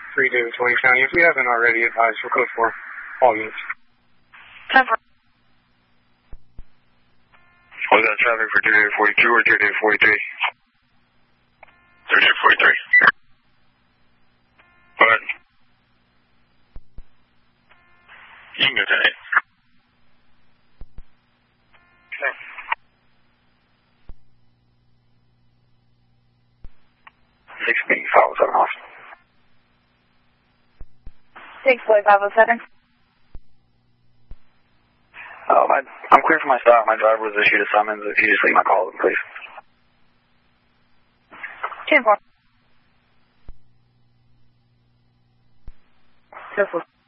3 David Wayne County. If we haven't already advised, we'll code for all units. 10-4. Was that traffic for 3 David 42 or 3 David 43? 3 David 43. Go ahead. You can go to 8. Okay. 6B507 Austin. 6-507. I'm clear for my stop. My driver was issued a summons. If you just leave my call, please. 10-4. 10-4.